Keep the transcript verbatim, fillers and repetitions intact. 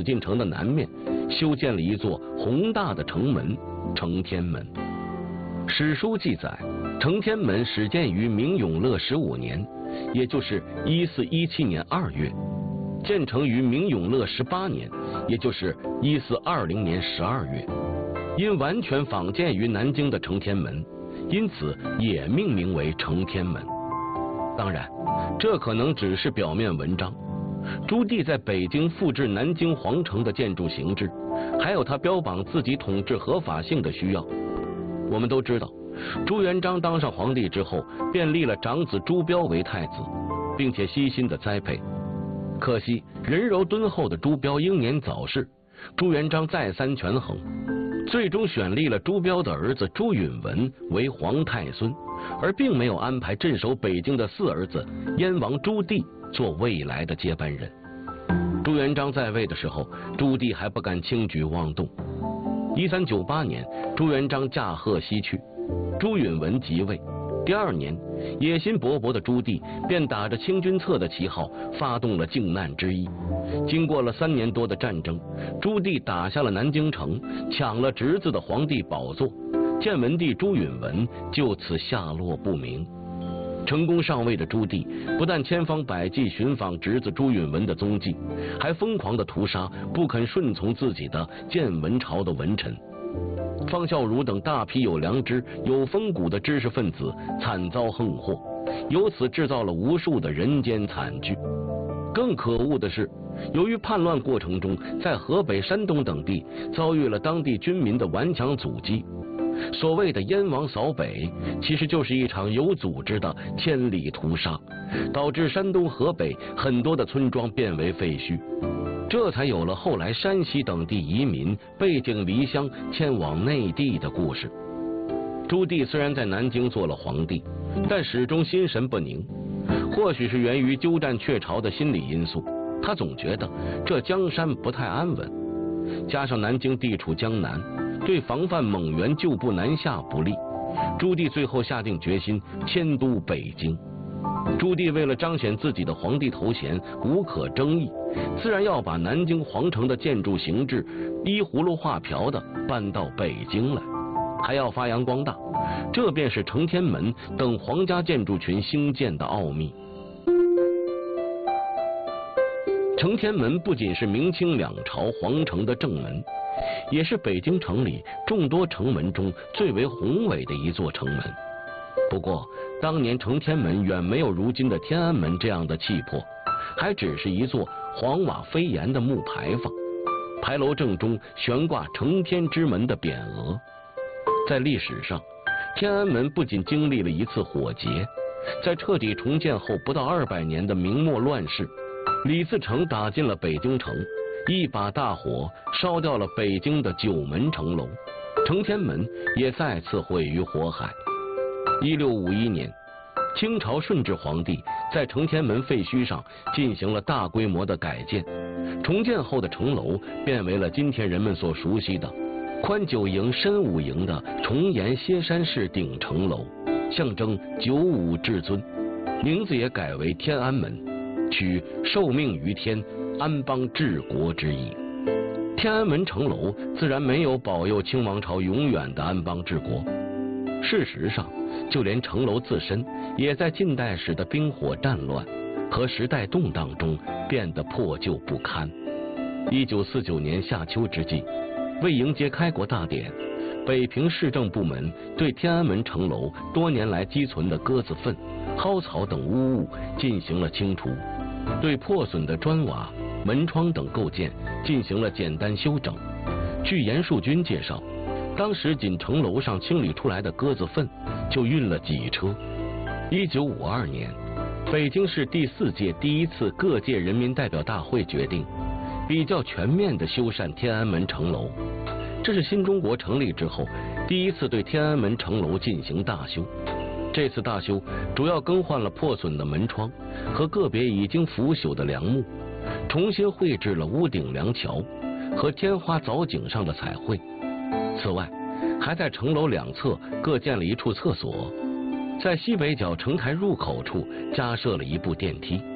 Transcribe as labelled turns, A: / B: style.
A: 进城的南面修建了一座宏大的城门——承天门。史书记载，承天门始建于明永乐十五年，也就是一四一七年二月，建成于明永乐十八年，也就是一四二零年十二月。因完全仿建于南京的承天门，因此也命名为承天门。当然，这可能只是表面文章。朱棣在北京复制南京皇城的建筑形制，还有他标榜自己统治合法性的需要。我们都知道，朱元璋当上皇帝之后，便立了长子朱标为太子，并且悉心的栽培。可惜人柔敦厚的朱标英年早逝，朱元璋再三权衡，最终选立了朱标的儿子朱允文为皇太孙，而并没有安排镇守北京的四儿子燕王朱棣做未来的接班人。朱元璋在位的时候，朱棣还不敢轻举妄动。一三九八年，朱元璋驾鹤西去，朱允文即位。第二年，野心勃勃的朱棣便打着清君侧的旗号，发动了靖难之役。经过了三年多的战争，朱棣打下了南京城，抢了侄子的皇帝宝座，建文帝朱允文就此下落不明。成功上位的朱棣不但千方百计寻访侄子朱允文的踪迹，还疯狂地屠杀不肯顺从自己的建文朝的文臣。方孝孺等大批有良知、有风骨的知识分子惨遭横祸，由此制造了无数的人间惨剧。更可恶的是，由于叛乱过程中在河北、山东等地遭遇了当地军民的顽强阻击，所谓的燕王扫北，其实就是一场有组织的千里屠杀，导致山东、河北很多的村庄变为废墟，这才有了后来山西等地移民背井离乡迁往内地的故事。朱棣虽然在南京做了皇帝，但始终心神不宁，或许是源于鸠占鹊巢的心理因素，他总觉得这江山不太安稳，加上南京地处江南，对防范蒙元旧部南下不利，朱棣最后下定决心迁都北京。朱棣为了彰显自己的皇帝头衔无可争议，自然要把南京皇城的建筑形制依葫芦画瓢的搬到北京来，还要发扬光大，这便是承天门等皇家建筑群兴建的奥秘。承天门不仅是明清两朝皇城的正门，也是北京城里众多城门中最为宏伟的一座城门。不过当年承天门远没有如今的天安门这样的气魄，还只是一座黄瓦飞檐的木牌坊，牌楼正中悬挂承天之门的匾额。在历史上，天安门不仅经历了一次火劫，在彻底重建后不到二百年的明末乱世，李自成打进了北京城，一把大火烧掉了北京的九门城楼，承天门也再次毁于火海。一六五一年，清朝顺治皇帝在承天门废墟上进行了大规模的改建，重建后的城楼变为了今天人们所熟悉的宽九楹深五楹的重檐歇山式顶城楼，象征九五至尊，名字也改为天安门，取受命于天，安邦治国之意。天安门城楼自然没有保佑清王朝永远的安邦治国，事实上就连城楼自身也在近代史的兵火战乱和时代动荡中变得破旧不堪。一九四九年夏秋之际，为迎接开国大典，北平市政部门对天安门城楼多年来积存的鸽子粪、蒿草等污物进行了清除，对破损的砖瓦、门窗等构件进行了简单修整。据严树军介绍，当时仅城楼上清理出来的鸽子粪就运了几车。一九五二年，北京市第四届第一次各界人民代表大会决定比较全面地修缮天安门城楼，这是新中国成立之后第一次对天安门城楼进行大修。这次大修主要更换了破损的门窗和个别已经腐朽的梁木，重新绘制了屋顶梁桥和天花藻井上的彩绘。此外，还在城楼两侧各建了一处厕所，在西北角城台入口处加设了一部电梯。